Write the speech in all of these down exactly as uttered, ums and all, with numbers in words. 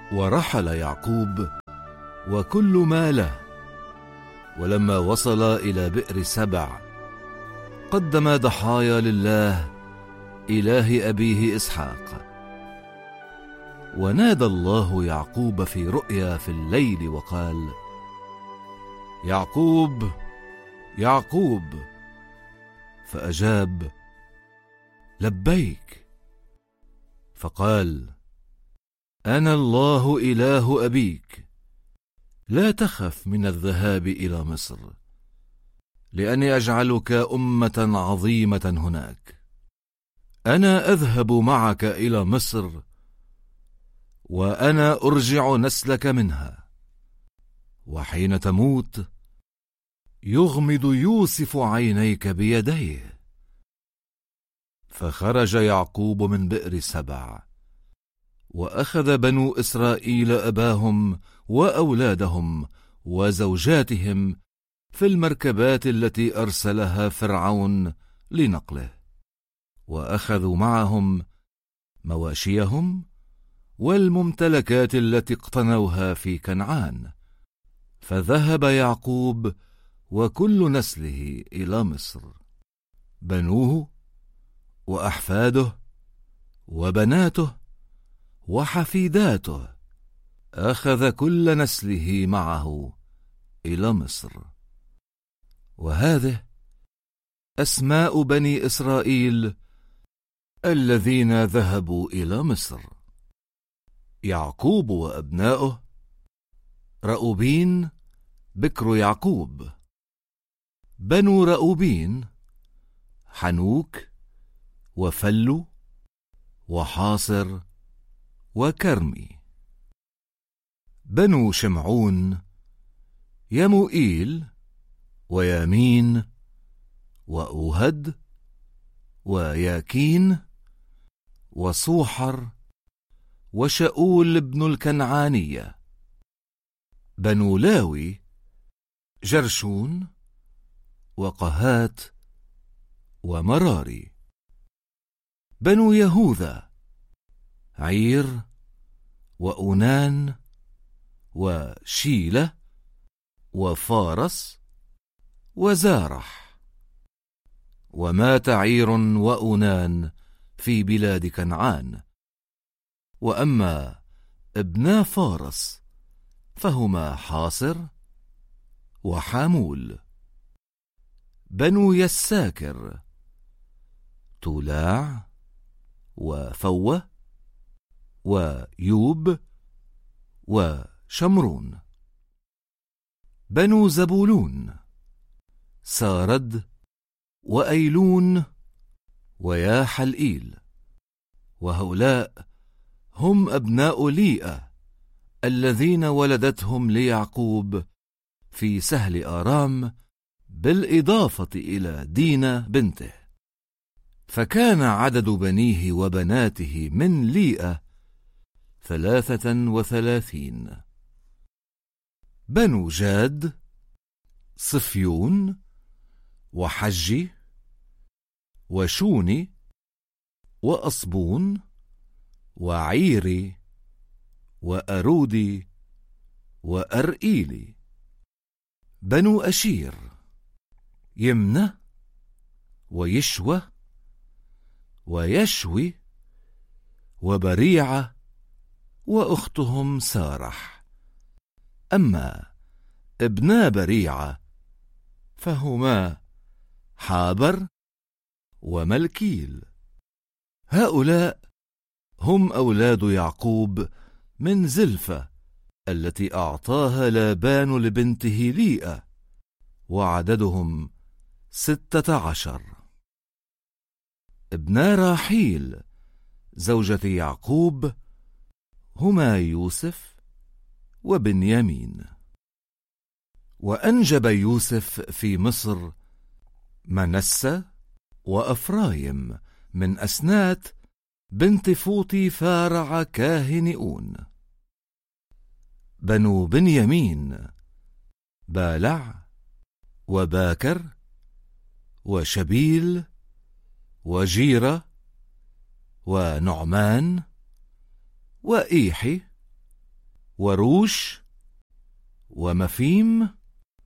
ورحل يعقوب وكل ما له، ولما وصل إلى بئر سبع قدم ضحايا لله إله أبيه إسحاق. ونادى الله يعقوب في رؤيا في الليل وقال: يعقوب يعقوب. فأجاب: لبيك. فقال: أنا الله إله أبيك، لا تخف من الذهاب إلى مصر، لأني أجعلك أمة عظيمة هناك. أنا أذهب معك إلى مصر، وأنا أرجع نسلك منها، وحين تموت يغمض يوسف عينيك بيديه. فخرج يعقوب من بئر سبع، وأخذ بنو إسرائيل أباهم وأولادهم وزوجاتهم في المركبات التي أرسلها فرعون لنقله، وأخذوا معهم مواشيهم والممتلكات التي اقتنوها في كنعان. فذهب يعقوب وكل نسله إلى مصر، بنوه وأحفاده وبناته وحفيداته، أخذ كل نسله معه إلى مصر. وهذه أسماء بني إسرائيل الذين ذهبوا إلى مصر: يعقوب وأبناؤه: رأوبين بكر يعقوب. بنو رأوبين: حنوك وفلو وحاصر وكرمي. بنو شمعون: يموئيل ويامين وأوهد وياكين وصوحر وشاول بن الكنعانية. بنو لاوي: جرشون وقهات ومراري. بنو يهوذا: عير وأونان وشيلة وفارس وزارح. ومات عير وأونان في بلاد كنعان. وأما ابنا فارس فهما حاصر وحامول. بنو يساكر: تولاع وفوة ويوب وشمرون. بنو زبولون: سارد وأيلون وياحلئيل. وهؤلاء هم أبناء ليئة الذين ولدتهم ليعقوب في سهل آرام، بالإضافة إلى دينا بنته. فكان عدد بنيه وبناته من ليئة ثلاثة وثلاثين. بنو جاد: صفيون وحجي وشوني وأصبون وعيري وأرودي وأرئيلي. بنو أشير: يمنة ويشوى ويشوي وبريعة وأختهم سارح. أما ابنا بريعة فهما حابر وملكيل. هؤلاء هم أولاد يعقوب من زلفة التي أعطاها لابان لبنته ليئة، وعددهم ستة عشر. ابنا راحيل زوجة يعقوب هما يوسف وبنيامين. وأنجب يوسف في مصر منسى وأفرايم من أسنات بنت فوطي فارع كاهن أون. بنو بنيامين: بالع وباكر وشبيل وجيرة ونعمان وإيحي وروش ومفيم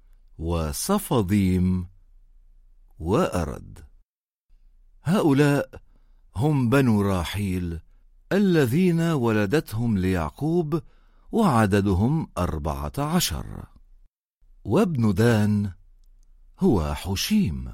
وصفديم وأرد. هؤلاء هم بنو راحيل الذين ولدتهم ليعقوب، وعددهم أربعة عشر. وابن دان هو حشيم.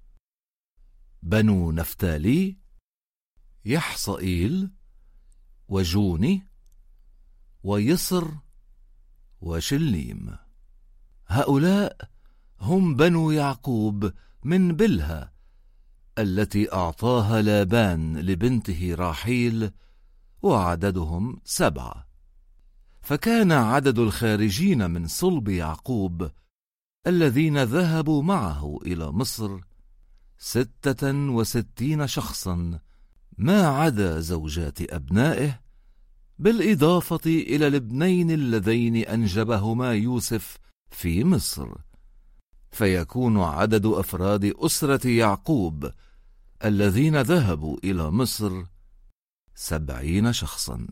بنو نفتالي يحصئيل وجوني ويصر وشليم. هؤلاء هم بنو يعقوب من بلها التي أعطاها لابان لبنته راحيل، وعددهم سبعة. فكان عدد الخارجين من صلب يعقوب الذين ذهبوا معه إلى مصر ستة وستين شخصا، ما عدا زوجات أبنائه، بالإضافة إلى الابنين اللذين أنجبهما يوسف في مصر، فيكون عدد أفراد أسرة يعقوب الذين ذهبوا إلى مصر سبعين شخصا.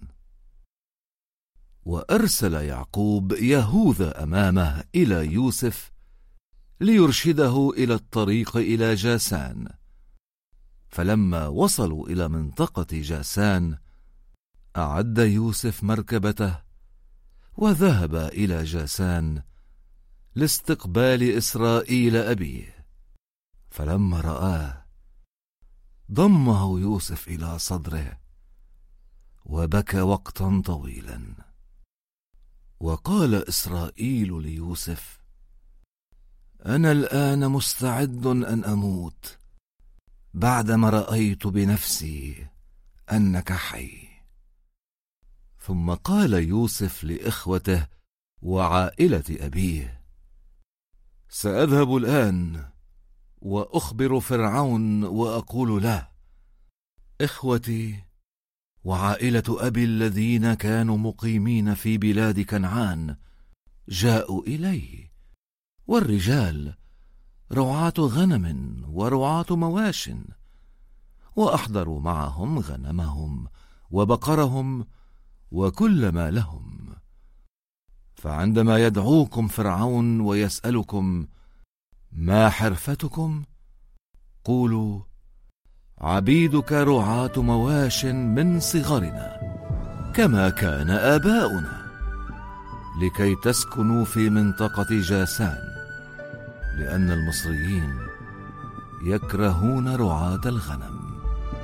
وأرسل يعقوب يهوذا أمامه إلى يوسف ليرشده إلى الطريق إلى جاسان. فلما وصلوا إلى منطقة جاسان أعد يوسف مركبته وذهب إلى جاسان لاستقبال إسرائيل أبيه. فلما رآه ضمه يوسف إلى صدره وبكى وقتا طويلا. وقال إسرائيل ليوسف: أنا الآن مستعد أن أموت بعدما رأيت بنفسي أنك حي. ثم قال يوسف لإخوته وعائلة أبيه: سأذهب الآن وأخبر فرعون وأقول له: إخوتي وعائلة أبي الذين كانوا مقيمين في بلاد كنعان جاءوا إلي، والرجال رعاة غنم ورعاة مواش، وأحضروا معهم غنمهم وبقرهم وكل ما لهم. فعندما يدعوكم فرعون ويسألكم: ما حرفتكم؟ قولوا: عبيدك رعاة مواش من صغرنا كما كان آباؤنا، لكي تسكنوا في منطقة جاسان، لأن المصريين يكرهون رعاة الغنم.